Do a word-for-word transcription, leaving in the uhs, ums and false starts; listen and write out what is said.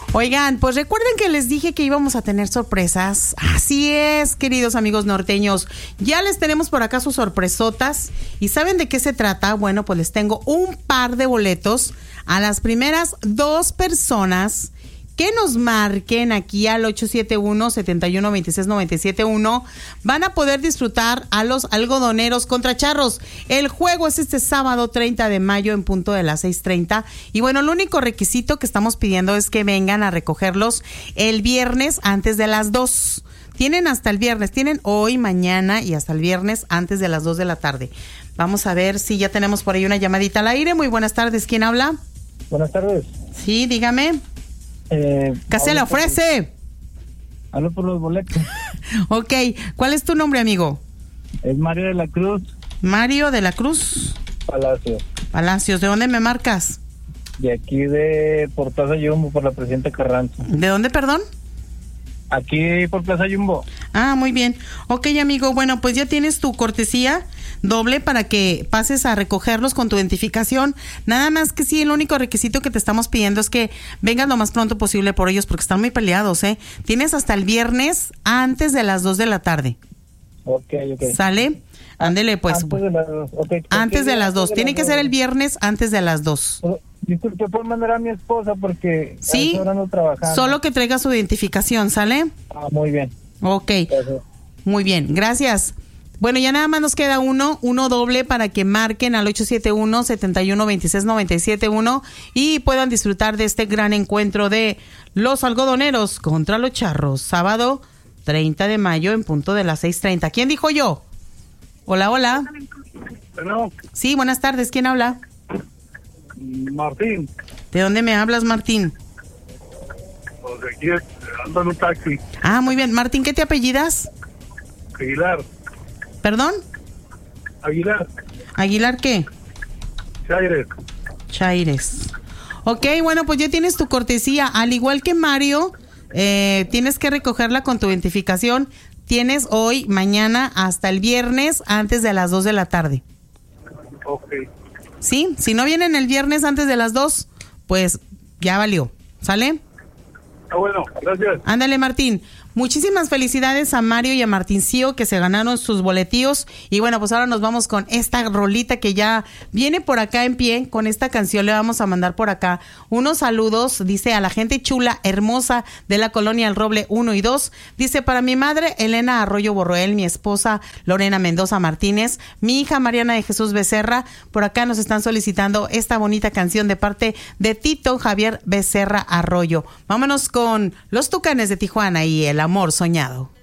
Oigan, pues recuerden que les dije que íbamos a tener sorpresas. Así es, queridos amigos norteños. Ya les tenemos por acá sus sorpresotas. ¿Y saben de qué se trata? Bueno, pues les tengo un par de boletos a las primeras dos personas que nos marquen aquí al ocho siete uno, siete uno dos seis, nueve siete uno. Van a poder disfrutar a los algodoneros contra charros. El juego es este sábado treinta de mayo en punto de las seis treinta. Y bueno, el único requisito que estamos pidiendo es que vengan a recogerlos el viernes antes de las dos. Tienen hasta el viernes, tienen hoy, mañana y hasta el viernes antes de las dos de la tarde. Vamos a ver si ya tenemos por ahí una llamadita al aire. Muy buenas tardes, ¿quién habla? Buenas tardes. Sí, dígame. Eh, ¿Qué se le ofrece? Hablo por los boletos. Ok, ¿cuál es tu nombre, amigo? Es Mario de la Cruz. Mario de la Cruz. Palacios. Palacios, ¿de dónde me marcas? De aquí de por Plaza Jumbo, por la Presidenta Carranza. ¿De dónde, perdón? Aquí por Plaza Jumbo. Ah, muy bien. Ok, amigo, bueno, pues ya tienes tu cortesía doble para que pases a recogerlos con tu identificación. Nada más que sí, el único requisito que te estamos pidiendo es que vengas lo más pronto posible por ellos porque están muy peleados, ¿eh? Tienes hasta el viernes antes de las dos de la tarde. Ok, ok. ¿Sale? Ándele, pues. Antes de las dos. Okay. Antes de las dos. De Tiene las que dos. ser el viernes antes de las dos. Oh, disculpe, ¿puedo mandar a mi esposa? Porque Sí, ahora no trabajando. Solo que traiga su identificación, ¿sale? Ah, muy bien. Ok, Gracias. muy bien, gracias. Bueno, ya nada más nos queda uno, uno doble para que marquen al ocho siete uno, siete uno dos seis, nueve siete uno y puedan disfrutar de este gran encuentro de los algodoneros contra los charros, sábado treinta de mayo en punto de las seis treinta. ¿Quién dijo yo? Hola, hola. Bueno, Sí, buenas tardes, ¿quién habla? Martín, ¿De dónde me hablas, Martín? pues aquí ando en un taxi. Ah, muy bien. Martín, ¿qué te apellidas? Aguilar, ¿Perdón? Aguilar, ¿Aguilar qué? Chaires. Chaires. Ok, bueno, pues ya tienes tu cortesía. Al igual que Mario, eh, tienes que recogerla con tu identificación. Tienes hoy, mañana, hasta el viernes antes de las dos de la tarde. Ok. ¿Sí? Si no vienen el viernes antes de las dos, pues ya valió. ¿Sale? Ah, bueno, gracias. Ándale, Martín. Muchísimas felicidades a Mario y a Martincillo que se ganaron sus boletíos. Y bueno, pues ahora nos vamos con esta rolita que ya viene por acá en pie. Con esta canción le vamos a mandar por acá unos saludos. Dice a la gente chula, hermosa de la colonia El Roble uno y dos. Dice para mi madre Elena Arroyo Borroel, mi esposa Lorena Mendoza Martínez, mi hija Mariana de Jesús Becerra. Por acá nos están solicitando esta bonita canción de parte de Tito Javier Becerra Arroyo. Vámonos con los Tucanes de Tijuana y El Amor Soñado.